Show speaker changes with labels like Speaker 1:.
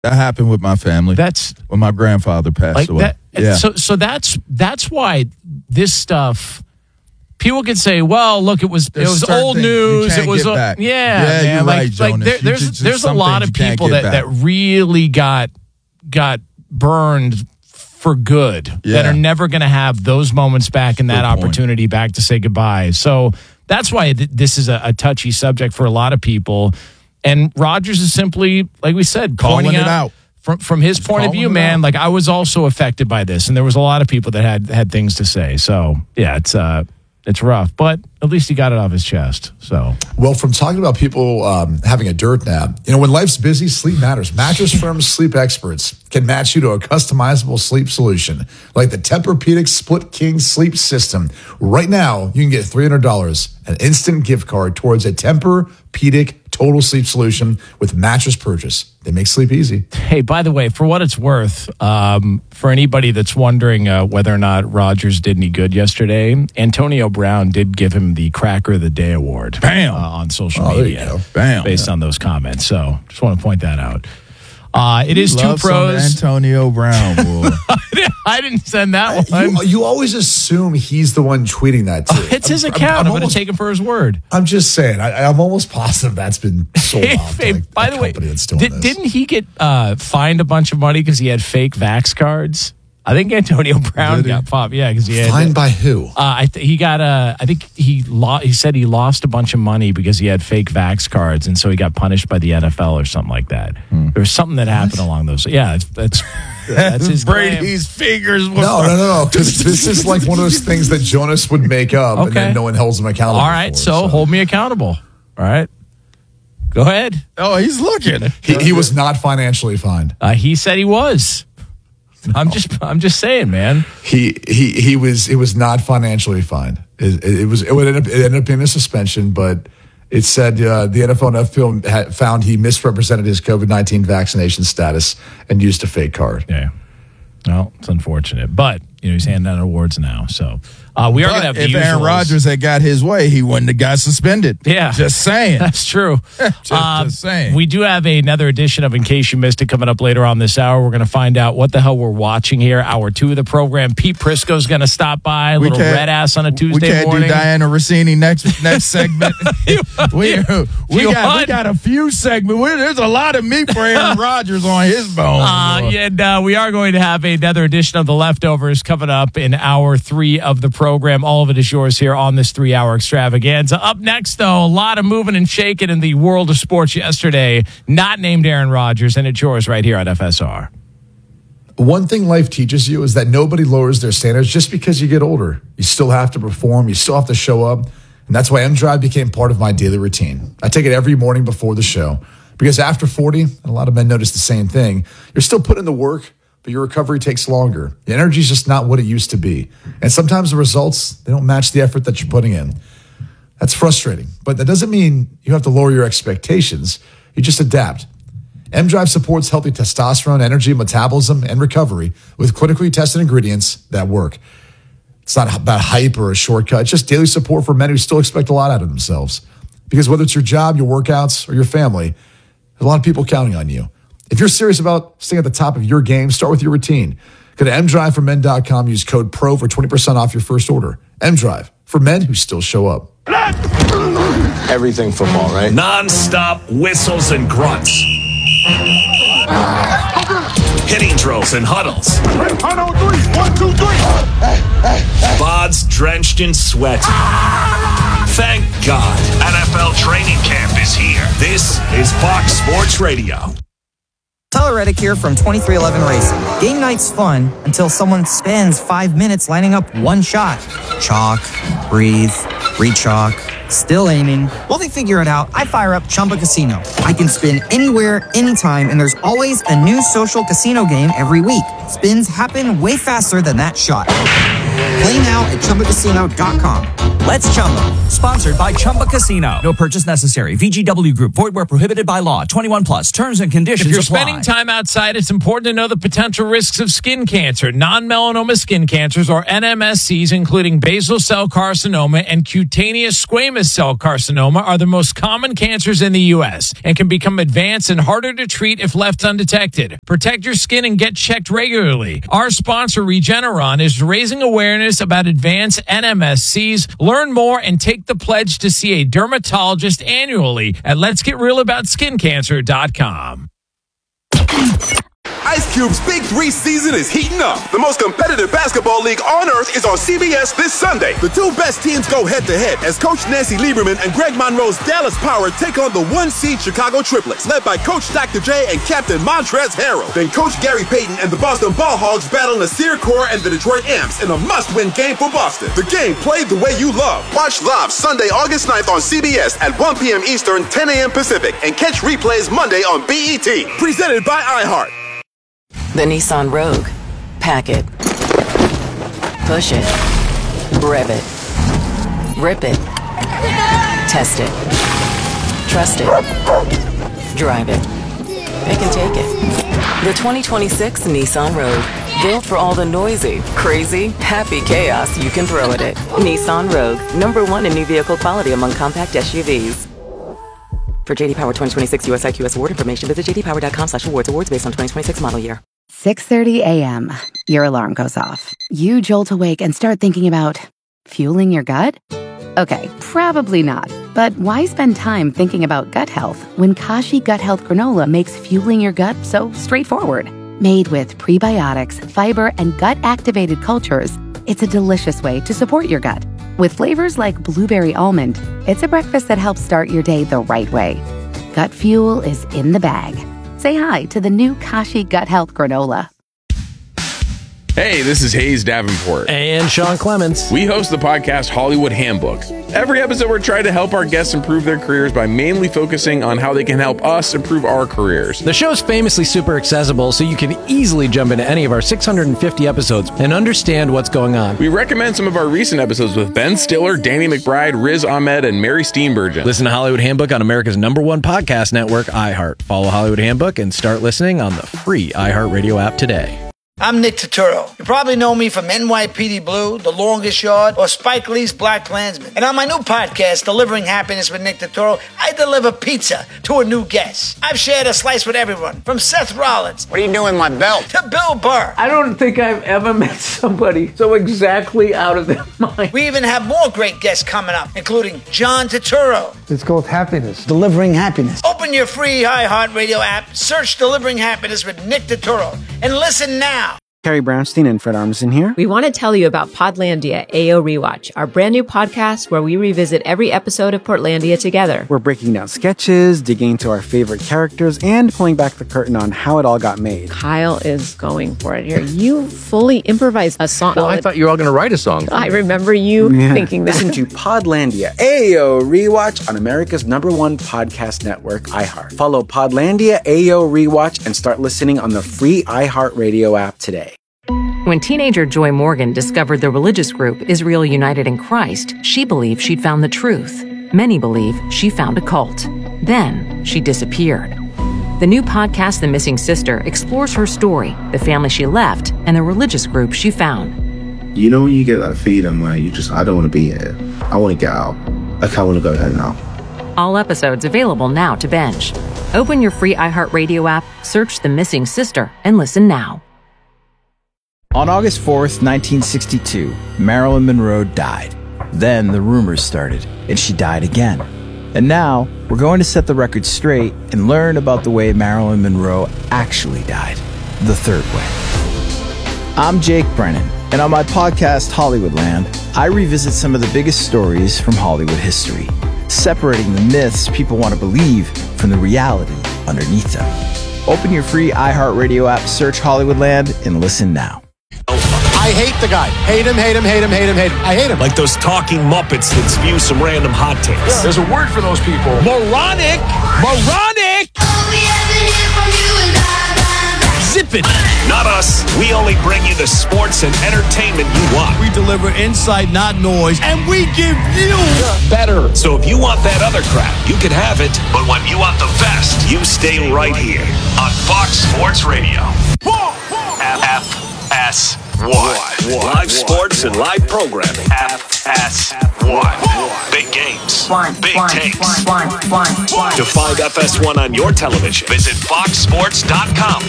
Speaker 1: That happened with my family.
Speaker 2: That's
Speaker 1: when my grandfather passed away.
Speaker 2: Yeah. So that's why this stuff. People can say, "Well, look, it was old news. It was man.
Speaker 1: You're right, Jonas.
Speaker 2: There's a lot of people that really got burned for good that are never going to have those moments back and that opportunity back to say goodbye. So that's why this is a touchy subject for a lot of people. And Rodgers is simply, like we said,
Speaker 1: calling it out.
Speaker 2: From his point of view, man, like I was also affected by this, and there was a lot of people that had things to say. So yeah, it's rough, but at least he got it off his chest. So
Speaker 3: well, from talking about people having a dirt nap, when life's busy, sleep matters. Mattress Firm's sleep experts can match you to a customizable sleep solution like the Tempur-Pedic Split King Sleep System. Right now, you can get $300, an instant gift card towards a Tempur-Pedic total sleep solution with mattress purchase. They make sleep easy.
Speaker 2: Hey, by the way, for what it's worth, for anybody that's wondering whether or not Rodgers did any good yesterday, Antonio Brown did give him the Cracker of the Day award.
Speaker 1: Bam!
Speaker 2: On social media.
Speaker 1: Bam!
Speaker 2: Based on those comments. So just want to point that out. It is Two Pros.
Speaker 1: Antonio Brown, boy.
Speaker 2: I didn't send that one.
Speaker 3: You always assume he's the one tweeting that too.
Speaker 2: It's his account. I'm going to take him for his word.
Speaker 3: I'm just saying. I'm almost positive that's been sold off.
Speaker 2: By the way, didn't he get fined a bunch of money because he had fake Vax cards? I think Antonio Brown got popped. Yeah, because he had
Speaker 3: fined by who?
Speaker 2: He got I think he said he lost a bunch of money because he had fake Vax cards, and so he got punished by the NFL or something like that. There was something that happened along those. Yeah, that's his
Speaker 1: Brady's fingers.
Speaker 3: No. Because this is like one of those things that Jonas would make up, and then no one holds him accountable.
Speaker 2: All right, so hold me accountable. All right. Go ahead.
Speaker 1: Oh, he's looking.
Speaker 3: He was not financially fined.
Speaker 2: He said he was. I'm just saying, man.
Speaker 3: He was not financially fined. It ended up being a suspension, but it said the NFL found he misrepresented his COVID-19 vaccination status and used a fake card.
Speaker 2: Yeah. Well, it's unfortunate, but he's handing out awards now. So we are going to have.
Speaker 1: If Aaron Rodgers had got his way, he wouldn't have got suspended.
Speaker 2: Yeah,
Speaker 1: just saying.
Speaker 2: That's true.
Speaker 1: just saying.
Speaker 2: We do have another edition of In Case You Missed It coming up later on this hour. We're going to find out what the hell we're watching here. Hour 2 of the program. Pete Prisco's going to stop by. Little red ass on a Tuesday morning.
Speaker 1: We can't do Diana Rossini next segment. we got a few segments. There's a lot of meat for Aaron Rodgers on his bone.
Speaker 2: And we are going to have another edition of The Leftovers coming up in hour 3 of the program. All of it is yours here on this 3-hour extravaganza. Up next, though, a lot of moving and shaking in the world of sports yesterday, not named Aaron Rodgers, and it's yours right here on FSR.
Speaker 3: One thing life teaches you is that nobody lowers their standards just because you get older. You still have to perform. You still have to show up. And that's why M-Drive became part of my daily routine. I take it every morning before the show. Because after 40, and a lot of men notice the same thing, you're still putting in the work, but your recovery takes longer. The energy is just not what it used to be. And sometimes the results, they don't match the effort that you're putting in. That's frustrating. But that doesn't mean you have to lower your expectations. You just adapt. M-Drive supports healthy testosterone, energy, metabolism, and recovery with clinically tested ingredients that work. It's not about hype or a shortcut. It's just daily support for men who still expect a lot out of themselves. Because whether it's your job, your workouts, or your family, there's a lot of people counting on you. If you're serious about staying at the top of your game, start with your routine. Go to mdriveformen.com. Use code PRO for 20% off your first order. M-Drive, for men who still show up.
Speaker 4: Everything football, right?
Speaker 5: Non-stop whistles and grunts. Hitting drills and huddles.
Speaker 6: 1, 2, 3.
Speaker 5: Bods drenched in sweat. Thank God, NFL training camp is here. This is Fox Sports Radio.
Speaker 7: Tyler Reddick here from 2311 Racing. Game night's fun until someone spends 5 minutes lining up one shot. Chalk, breathe, re-chalk, still aiming. While they figure it out, I fire up Chumba Casino. I can spin anywhere, anytime, and there's always a new social casino game every week. Spins happen way faster than that shot. Play now at ChumbaCasino.com.
Speaker 8: Let's Chumba. Sponsored by Chumba Casino. No purchase necessary. VGW Group. Void where prohibited by law. 21 plus. Terms and conditions
Speaker 2: apply. If you're
Speaker 8: apply.
Speaker 2: spending time outside, it's important to know the potential risks of skin cancer. Non-melanoma skin cancers, or NMSCs, including basal cell carcinoma and cutaneous squamous cell carcinoma, are the most common cancers in the U.S. and can become advanced and harder to treat if left undetected. Protect your skin and get checked regularly. Our sponsor, Regeneron, is raising awareness about advanced NMSCs. Learn more and take the pledge to see a dermatologist annually at letsgetrealaboutSkinCancer.com.
Speaker 6: Ice Cube's Big 3 season is heating up. The most competitive basketball league on earth is on CBS this Sunday. The two best teams go head-to-head as Coach Nancy Lieberman and Greg Monroe's Dallas Power take on the one-seed Chicago Triplets, led by Coach Dr. J and Captain Montrezl Harrell. Then Coach Gary Payton and the Boston Ball Hogs battle Nasir Kaur and the Detroit Amps in a must-win game for Boston. The game played the way you love. Watch live Sunday, August 9th on CBS at 1 p.m. Eastern, 10 a.m. Pacific, and catch replays Monday on BET. Presented by iHeart.
Speaker 9: The Nissan Rogue. Pack it. Push it. Rev it. Rip it. Test it. Trust it. Drive it. Pick and take it. The 2026 Nissan Rogue. Built for all the noisy, crazy, happy chaos you can throw at it. Nissan Rogue. #1 in new vehicle quality among compact SUVs. For JD Power 2026 US IQS award information, visit jdpower.com/awards. Awards based on 2026 model year.
Speaker 10: 6:30 a.m. Your alarm goes off. You jolt awake and start thinking about fueling your gut? Okay, probably not. But why spend time thinking about gut health when Kashi Gut Health Granola makes fueling your gut so straightforward? Made with prebiotics, fiber, and gut-activated cultures, it's a delicious way to support your gut. With flavors like blueberry almond, it's a breakfast that helps start your day the right way. Gut fuel is in the bag. Say hi to the new Kashi Gut Health Granola.
Speaker 11: Hey, this is Hayes Davenport.
Speaker 12: And Sean Clements.
Speaker 11: We host the podcast Hollywood Handbook. Every episode, we're trying to help our guests improve their careers by mainly focusing on how they can help us improve our careers.
Speaker 12: The show's famously super accessible, so you can easily jump into any of our 650 episodes and understand what's going on.
Speaker 11: We recommend some of our recent episodes with Ben Stiller, Danny McBride, Riz Ahmed, and Mary Steenburgen.
Speaker 12: Listen to Hollywood Handbook on America's #1 podcast network, iHeart. Follow Hollywood Handbook and start listening on the free iHeartRadio app today.
Speaker 13: I'm Nick Turturro. You probably know me from NYPD Blue, The Longest Yard, or Spike Lee's Black Klansman. And on my new podcast, Delivering Happiness with Nick Turturro, I deliver pizza to a new guest. I've shared a slice with everyone, from Seth Rollins.
Speaker 14: What are you doing with my belt?
Speaker 13: To Bill Burr.
Speaker 15: I don't think I've ever met somebody so exactly out of their mind.
Speaker 13: We even have more great guests coming up, including John Turturro.
Speaker 16: It's called Happiness. Delivering Happiness.
Speaker 13: Open your free iHeartRadio app, search Delivering Happiness with Nick Turturro, and listen now.
Speaker 17: Carrie Brownstein and Fred Armisen here.
Speaker 18: We want to tell you about Podlandia AO Rewatch, our brand new podcast where we revisit every episode of Portlandia together.
Speaker 17: We're breaking down sketches, digging into our favorite characters, and pulling back the curtain on how it all got made.
Speaker 18: Kyle is going for it here. You fully improvised a song.
Speaker 12: Well, I thought you were all going to write a song.
Speaker 18: I remember you thinking that.
Speaker 17: Listen to Podlandia AO Rewatch on America's #1 podcast network, iHeart. Follow Podlandia AO Rewatch and start listening on the free iHeartRadio app today.
Speaker 19: When teenager Joy Morgan discovered the religious group Israel United in Christ, she believed she'd found the truth. Many believe she found a cult. Then she disappeared. The new podcast, The Missing Sister, explores her story, the family she left, and the religious group she found.
Speaker 20: You know when you get that feeling where I don't want to be here. I want to get out. Like, I want to go there now.
Speaker 19: All episodes available now to binge. Open your free iHeartRadio app, search The Missing Sister, and listen now.
Speaker 21: On August 4th, 1962, Marilyn Monroe died. Then the rumors started, and she died again. And now, we're going to set the record straight and learn about the way Marilyn Monroe actually died. The third way. I'm Jake Brennan, and on my podcast, Hollywoodland, I revisit some of the biggest stories from Hollywood history, separating the myths people want to believe from the reality underneath them. Open your free iHeartRadio app, search Hollywoodland, and listen now.
Speaker 22: I hate the guy. Hate him, hate him, hate him, hate him, hate him. I hate him.
Speaker 5: Like those talking Muppets that spew some random hot takes.
Speaker 22: Yeah. There's a word for those people.
Speaker 2: Moronic! Moronic!
Speaker 22: Zip
Speaker 2: stupid.
Speaker 5: Not us. We only bring you the sports and entertainment you want.
Speaker 1: We deliver insight, not noise, and we give you
Speaker 5: better. So if you want that other crap, you can have it. But when you want the best, you stay right here on Fox Sports Radio. FS1. Live sports and live programming. FS1. Big games. Big takes. To find FS1 on your television, visit foxsports.com.